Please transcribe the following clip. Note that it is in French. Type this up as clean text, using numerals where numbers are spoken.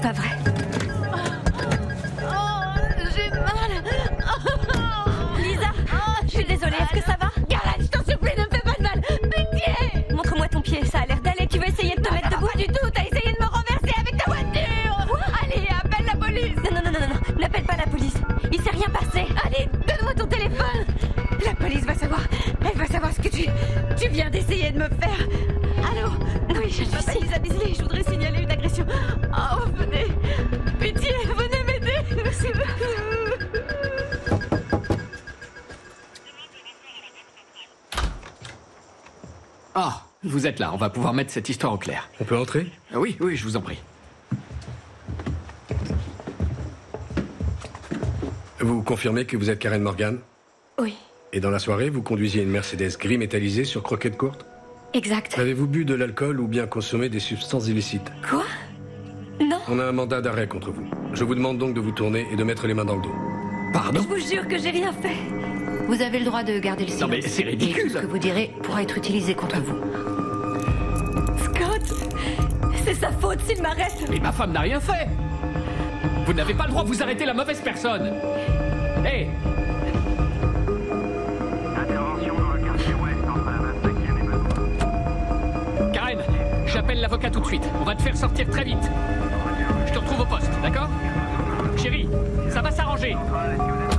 pas vrai. J'ai mal. Lisa, je suis désolée, est-ce que ça va? Karen, je t'en supplie, ne me fais pas de mal. Pitié. Montre-moi ton pied, ça a l'air d'aller. Tu veux essayer de te mettre debout? Pas du tout, t'as essayé de me renverser avec ta voiture. Quoi? Allez, appelle la police. Non, n'appelle pas la police. Il s'est rien passé. Allez, donne-moi ton téléphone. La police va savoir. Elle va savoir ce que tu viens d'essayer de me faire. Allô? Oui, je Je m'appelle suis Lisa Beasley, je voudrais signaler une agression. Oh, venez. Pitié, venez m'aider. Ah, vous êtes là, on va pouvoir mettre cette histoire au clair. On peut entrer? Oui, je vous en prie. Vous confirmez que vous êtes Karen Morgan? Oui, Et dans la soirée, vous conduisiez une Mercedes gris métallisée sur croquette courte? exact. Avez-vous bu de l'alcool ou bien consommé des substances illicites? Quoi? Non, On a un mandat d'arrêt contre vous. Je vous demande donc de vous tourner et de mettre les mains dans le dos. Pardon? je vous jure que j'ai rien fait. Vous avez le droit de garder le silence. Non mais c'est Et ridicule. tout ce que vous direz pourra être utilisé contre vous. Scott, c'est sa faute s'il m'arrête. Mais ma femme n'a rien fait. Vous n'avez pas le droit de vous arrêter la mauvaise personne. Hé, Intervention dans le quartier ouest entre la 25e et Besançon. Karen, j'appelle l'avocat tout de suite. On va te faire sortir très vite. Je te retrouve au poste, d'accord? Chérie, ça va s'arranger. Est-ce que vous êtes